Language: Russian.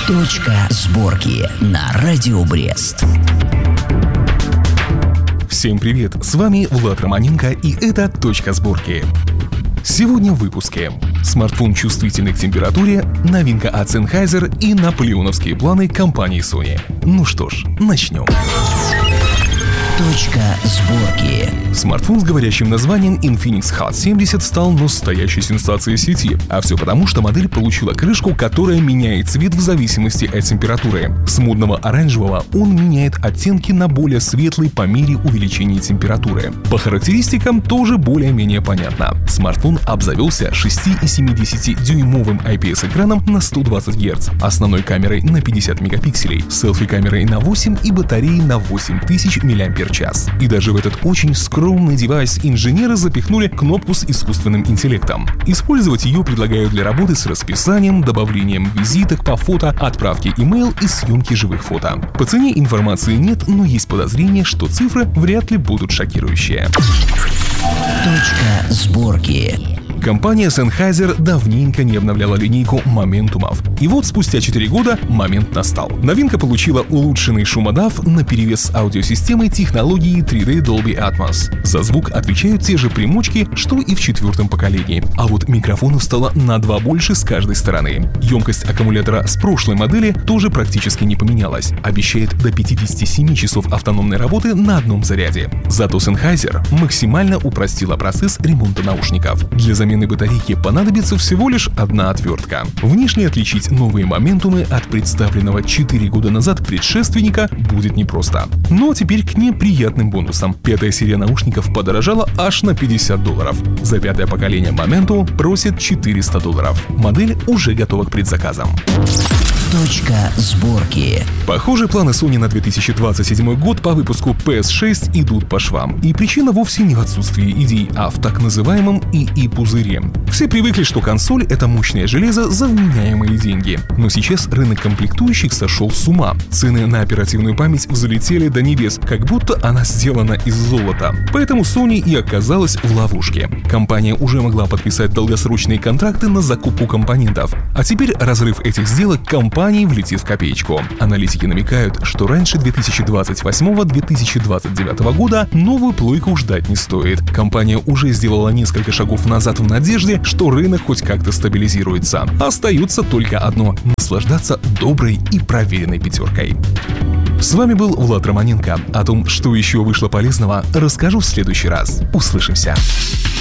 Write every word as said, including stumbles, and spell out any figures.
Точка сборки на Радио Брест. Всем привет, с вами Влад Романенко, и это «Точка сборки». Сегодня в выпуске. Смартфон чувствительный к температуре, новинка от Sennheiser и наполеоновские планы компании Sony. Ну что ж, начнем. Точка сборки. Смартфон с говорящим названием Infinix Hot семьдесят стал настоящей сенсацией сети. А все потому, что модель получила крышку, которая меняет цвет в зависимости от температуры. С модного оранжевого он меняет оттенки на более светлый по мере увеличения температуры. По характеристикам тоже более-менее понятно. Смартфон обзавелся шесть и семь десятых дюймовым ай пи эс-экраном на сто двадцать герц, основной камерой на пятьдесят мегапикселей, селфи-камерой на восемь и батареей на восемь тысяч миллиампер-час. И даже в этот очень скромный девайс инженеры запихнули кнопку с искусственным интеллектом. Использовать ее предлагают для работы с расписанием, добавлением визиток по фото, отправки имейл и съемки живых фото. По цене информации нет, но есть подозрение, что цифры вряд ли будут шокирующие. Точка сборки. Компания Sennheiser давненько не обновляла линейку моментумов. И вот спустя четыре года момент настал. Новинка получила улучшенный шумодав наперевес с аудиосистемой технологии три дэ Dolby Atmos. За звук отвечают те же примочки, что и в четвертом поколении. А вот микрофонов стало на два больше с каждой стороны. Емкость аккумулятора с прошлой модели тоже практически не поменялась. Обещает до пятидесяти семи часов автономной работы на одном заряде. Зато Sennheiser максимально упростила процесс ремонта наушников. Для замены батарейки понадобится всего лишь одна отвертка. Внешне отличить новые моментумы от представленного четыре года назад предшественника будет непросто. Но теперь к неприятным бонусам. Пятая серия наушников подорожала аж на пятьдесят долларов. За пятое поколение моменту просит четыреста долларов. Модель уже готова к предзаказам. Точка сборки. Похоже, планы Sony на две тысячи двадцать седьмой год по выпуску пи эс шесть идут по швам. И причина вовсе не в отсутствии идей, а в так называемом ИИ-пузыре. Все привыкли, что консоль — это мощное железо за вменяемые деньги. Но сейчас рынок комплектующих сошел с ума. Цены на оперативную память взлетели до небес, как будто она сделана из золота. Поэтому Sony и оказалась в ловушке. Компания уже могла подписать долгосрочные контракты на закупку компонентов. А теперь разрыв этих сделок компании влетит в копеечку. Аналитики намекают, что раньше две тысячи двадцать восьмого — две тысячи двадцать девятого года новую плойку ждать не стоит. Компания уже сделала несколько шагов назад в надежде, что рынок хоть как-то стабилизируется. Остается только одно — наслаждаться доброй и проверенной пятеркой. С вами был Влад Романенко. О том, что еще вышло полезного, расскажу в следующий раз. Услышимся.